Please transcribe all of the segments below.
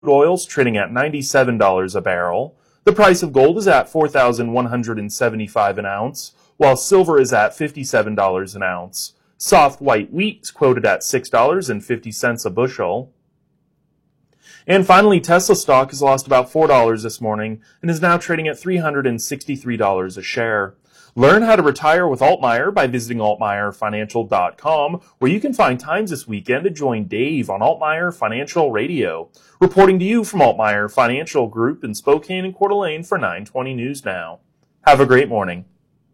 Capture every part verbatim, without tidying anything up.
oil's trading at ninety-seven dollars a barrel. The price of gold is at four thousand one hundred seventy-five dollars an ounce, while silver is at fifty-seven dollars an ounce. Soft white wheat is quoted at six dollars and fifty cents a bushel. And finally, Tesla stock has lost about four dollars this morning and is now trading at three hundred sixty-three dollars a share. Learn how to retire with Altmaier by visiting altmaier financial dot com, where you can find times this weekend to join Dave on Altmaier Financial Radio. Reporting to you from Altmaier Financial Group in Spokane and Coeur d'Alene for nine twenty News Now. Have a great morning.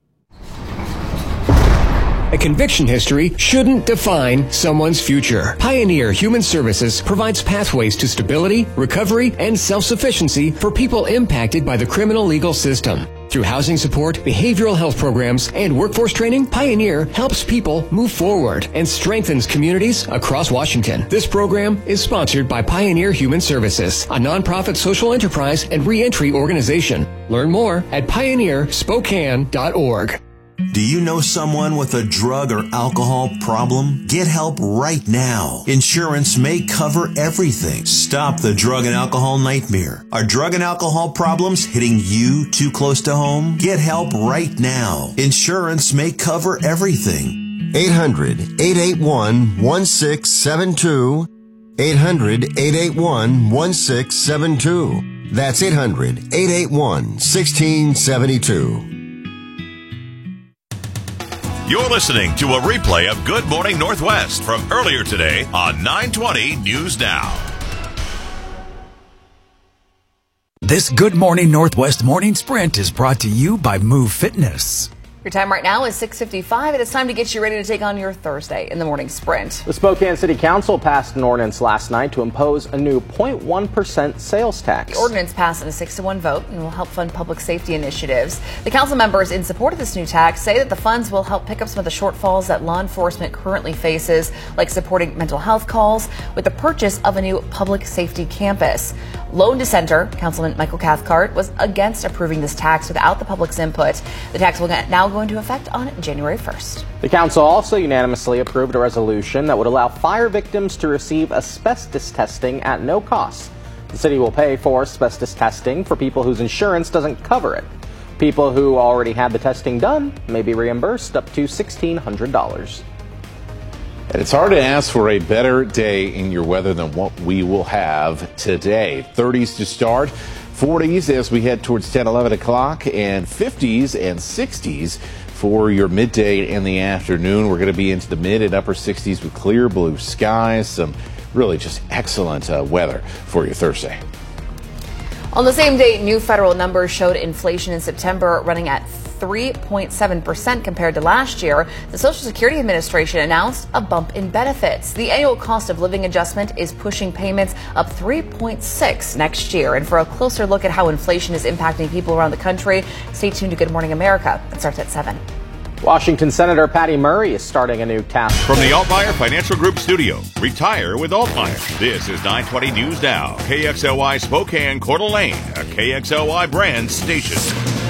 A conviction history shouldn't define someone's future. Pioneer Human Services provides pathways to stability, recovery, and self-sufficiency for people impacted by the criminal legal system. Through housing support, behavioral health programs, and workforce training, Pioneer helps people move forward and strengthens communities across Washington. This program is sponsored by Pioneer Human Services, a nonprofit social enterprise and reentry organization. Learn more at pioneer spokane dot org. Do you know someone with a drug or alcohol problem? Get help right now. Insurance may cover everything. Stop the drug and alcohol nightmare. Are drug and alcohol problems hitting you too close to home? Get help right now. Insurance may cover everything. eight hundred, eight eight one, one six seven two. eight hundred, eight eight one, one six seven two. That's eight hundred, eight eight one, one six seven two. You're listening to a replay of Good Morning Northwest from earlier today on nine twenty News Now. This Good Morning Northwest morning sprint is brought to you by Move Fitness. Your time right now is six fifty-five, and it's time to get you ready to take on your Thursday in the morning sprint. The Spokane City Council passed an ordinance last night to impose a new zero point one percent sales tax. The ordinance passed in a six to one vote and will help fund public safety initiatives. The council members in support of this new tax say that the funds will help pick up some of the shortfalls that law enforcement currently faces, like supporting mental health calls with the purchase of a new public safety campus. Lone dissenter, Councilman Michael Cathcart, was against approving this tax without the public's input. The tax will now go into effect on January first. The council also unanimously approved a resolution that would allow fire victims to receive asbestos testing at no cost. The city will pay for asbestos testing for people whose insurance doesn't cover it. People who already had the testing done may be reimbursed up to sixteen hundred dollars. And it's hard to ask for a better day in your weather than what we will have today. thirties to start, forties as we head towards ten, eleven o'clock, and fifties and sixties for your midday and the afternoon. We're going to be into the mid and upper sixties with clear blue skies. Some really just excellent uh, weather for your Thursday. On the same day, new federal numbers showed inflation in September running at three point seven percent compared to last year. The Social Security Administration announced a bump in benefits. The annual cost of living adjustment is pushing payments up three point six next year. And for a closer look at how inflation is impacting people around the country, stay tuned to Good Morning America. It starts at seven. Washington Senator Patty Murray is starting a new task From the Altmaier Financial Group studio, retire with Altmaier. This is nine twenty News Now, K X L Y Spokane, Coeur d'Alene, a K X L Y brand station.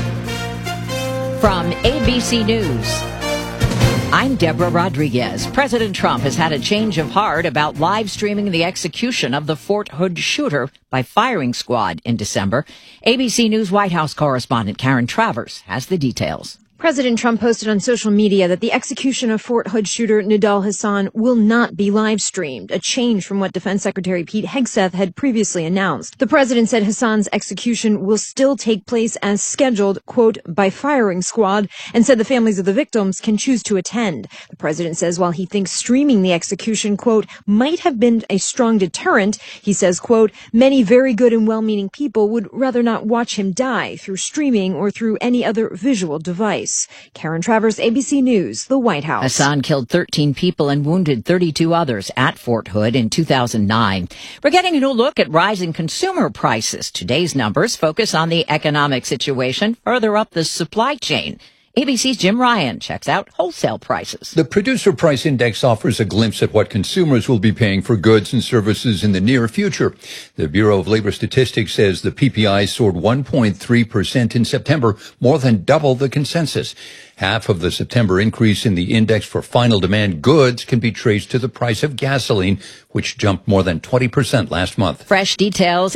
From A B C News, I'm Deborah Rodriguez. President Trump has had a change of heart about live streaming the execution of the Fort Hood shooter by firing squad in December. A B C News White House correspondent Karen Travers has the details. President Trump posted on social media that the execution of Fort Hood shooter Nidal Hasan will not be live streamed, a change from what Defense Secretary Pete Hegseth had previously announced. The president said Hasan's execution will still take place as scheduled, quote, by firing squad, and said the families of the victims can choose to attend. The president says while he thinks streaming the execution, quote, might have been a strong deterrent, he says, quote, many very good and well-meaning people would rather not watch him die through streaming or through any other visual device. Karen Travers, A B C News, the White House. Hasan killed thirteen people and wounded thirty-two others at Fort Hood in two thousand nine. We're getting a new look at rising consumer prices. Today's numbers focus on the economic situation further up the supply chain. A B C's Jim Ryan checks out wholesale prices. The Producer Price Index offers a glimpse at what consumers will be paying for goods and services in the near future. The Bureau of Labor Statistics says the P P I soared one point three percent in September, more than double the consensus. Half of the September increase in the index for final demand goods can be traced to the price of gasoline, which jumped more than twenty percent last month. Fresh details